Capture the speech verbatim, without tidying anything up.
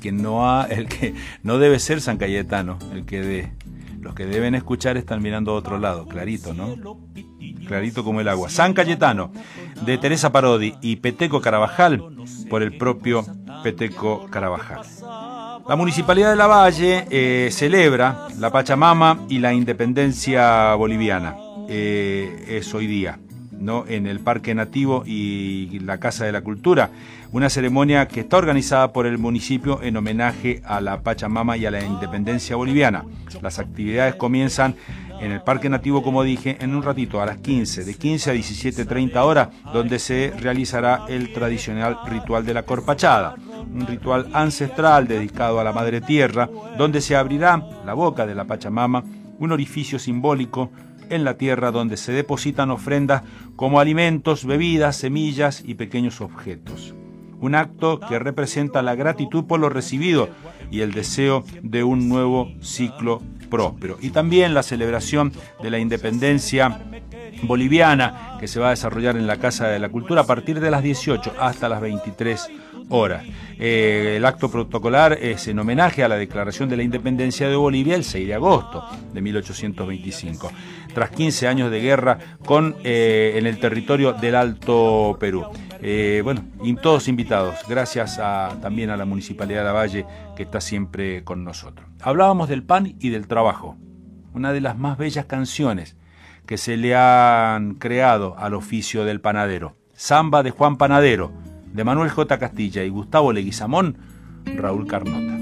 que no ha, el que no debe ser San Cayetano, el que de, los que deben escuchar están mirando a otro lado, clarito, ¿no? Clarito como el agua. San Cayetano, de Teresa Parodi y Peteco Carabajal, por el propio Peteco Carabajal. La Municipalidad de Lavalle eh, celebra la Pachamama y la independencia boliviana. Eh, es hoy día, ¿no? En el Parque Nativo y la Casa de la Cultura, una ceremonia que está organizada por el municipio en homenaje a la Pachamama y a la independencia boliviana. Las actividades comienzan en el Parque Nativo, como dije, en un ratito, a las quince, de quince a diecisiete treinta horas, donde se realizará el tradicional ritual de la corpachada, un ritual ancestral dedicado a la Madre Tierra, donde se abrirá la boca de la Pachamama, un orificio simbólico en la tierra donde se depositan ofrendas como alimentos, bebidas, semillas y pequeños objetos. Un acto que representa la gratitud por lo recibido y el deseo de un nuevo ciclo próspero. Y también la celebración de la independencia boliviana, que se va a desarrollar en la Casa de la Cultura a partir de las dieciocho hasta las veintitrés horas. Eh, el acto protocolar es en homenaje a la declaración de la independencia de Bolivia el seis de agosto de mil ochocientos veinticinco, tras quince años de guerra con, eh, en el territorio del Alto Perú. Eh, bueno, y todos invitados, gracias a, también a la Municipalidad de Lavalle, que está siempre con nosotros. Hablábamos del pan y del trabajo, una de las más bellas canciones que se le han creado al oficio del panadero. Samba de Juan Panadero, de Manuel J. Castilla y Gustavo Leguizamón, Raúl Carnota.